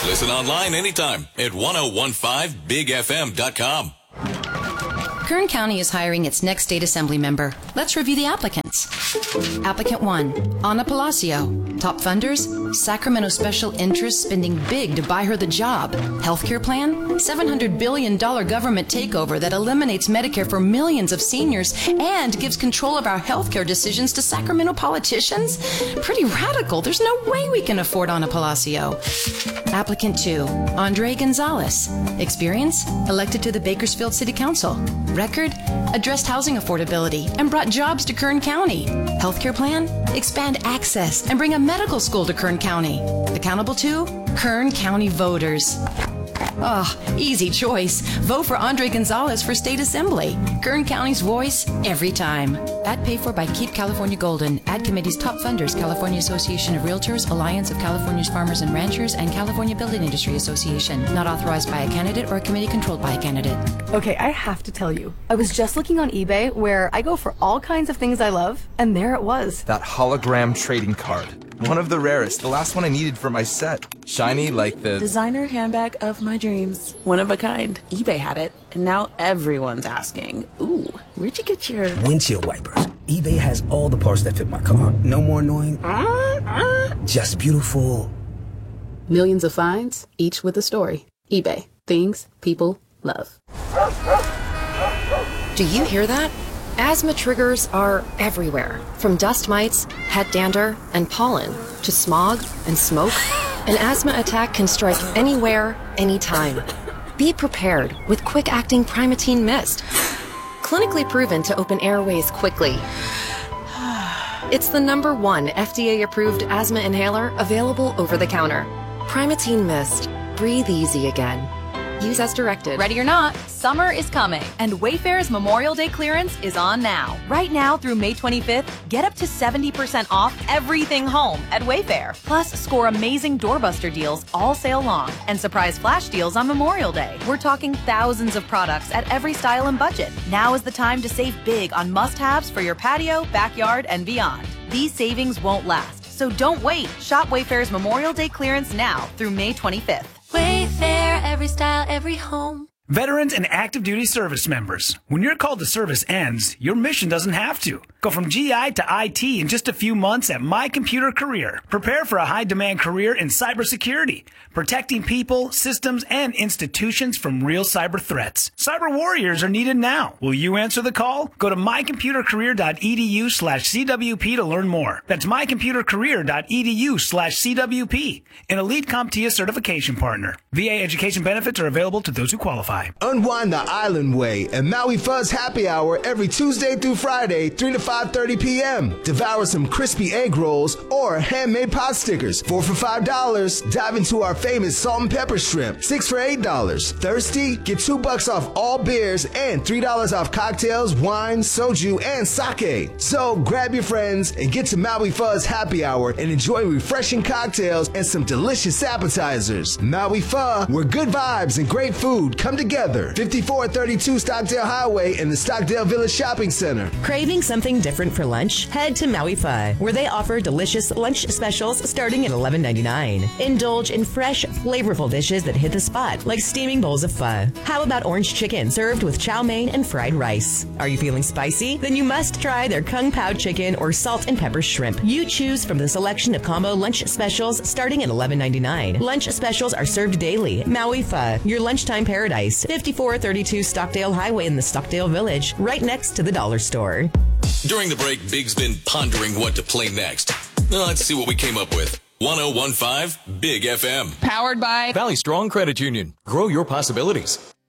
Listen online anytime at 1015bigfm.com. Kern County is hiring its next state assembly member. Let's review the applicants. Applicant 1, Ana Palacio. Top funders, Sacramento Special Interests spending big to buy her the job. Healthcare plan, $700 billion government takeover that eliminates Medicare for millions of seniors and gives control of our healthcare decisions to Sacramento politicians? Pretty radical. There's no way we can afford Ana Palacio. Applicant 2, Andre Gonzalez. Experience, elected to the Bakersfield City Council. Record, addressed housing affordability and brought jobs to Kern County. Healthcare plan, expand access and bring a medical school to Kern County. Accountable to Kern County voters. Oh, easy choice. Vote for Andre Gonzalez for State Assembly. Kern County's voice every time. Ad paid for by Keep California Golden. Ad committee's top funders: California Association of Realtors, Alliance of California's Farmers and Ranchers, and California Building Industry Association. Not authorized by a candidate or a committee controlled by a candidate. Okay, I have to tell you. I was just looking on eBay where I go for all kinds of things I love, and there it was. That hologram trading card. One of the rarest. The last one I needed for my set. Shiny like the designer handbag of my dreams. One of a kind. eBay had it, and now everyone's asking, ooh, where'd you get your windshield wipers? eBay has all the parts that fit my car. No more annoying. Just beautiful. Millions of finds, each with a story. eBay. Things people love. Do you hear that? Asthma triggers are everywhere, from dust mites, head dander, and pollen, to smog and smoke. An asthma attack can strike anywhere, anytime. Be prepared with quick-acting Primatene Mist. Clinically proven to open airways quickly. It's the #1 FDA-approved asthma inhaler available over the counter. Primatene Mist. Breathe easy again. Use as directed. Ready or not, summer is coming, and Wayfair's Memorial Day clearance is on now. Right now through May 25th, get up to 70% off everything home at Wayfair. Plus, score amazing doorbuster deals all sale long and surprise flash deals on Memorial Day. We're talking thousands of products at every style and budget. Now is the time to save big on must-haves for your patio, backyard, and beyond. These savings won't last, so don't wait. Shop Wayfair's Memorial Day clearance now through May 25th. Wayfair, every style, every home. Veterans and active duty service members, when your call to service ends, your mission doesn't have to. Go from GI to IT in just a few months at My Computer Career. Prepare for a high-demand career in cybersecurity, protecting people, systems, and institutions from real cyber threats. Cyber warriors are needed now. Will you answer the call? Go to mycomputercareer.edu/CWP to learn more. That's mycomputercareer.edu/CWP, an elite CompTIA certification partner. VA education benefits are available to those who qualify. Unwind the island way at Maui Fuzz Happy Hour every Tuesday through Friday, 3 to 5:30 p.m. Devour some crispy egg rolls or handmade pot stickers, 4 for $5. Dive into our famous salt and pepper shrimp, 6 for $8. Thirsty? Get $2 off all beers and $3 off cocktails, wine, soju, and sake. So grab your friends and get to Maui Fuzz Happy Hour and enjoy refreshing cocktails and some delicious appetizers. Maui Pho, where good vibes and great food come together. 5432 Stockdale Highway in the Stockdale Village Shopping Center. Craving something different for lunch? Head to Maui Pho, where they offer delicious lunch specials starting at $11.99. Indulge in fresh, flavorful dishes that hit the spot, like steaming bowls of pho. How about orange chicken served with chow mein and fried rice? Are you feeling spicy? Then you must try their Kung Pao chicken or salt and pepper shrimp. You choose from the selection of combo lunch specials starting at $11.99. Lunch specials are served daily. Maui Pho, your lunchtime paradise. 5432 Stockdale Highway in the Stockdale Village, right next to the dollar store. During the break, Big's been pondering what to play next. Let's see what we came up with. 1015 Big FM. Powered by Valley Strong Credit Union. Grow your possibilities.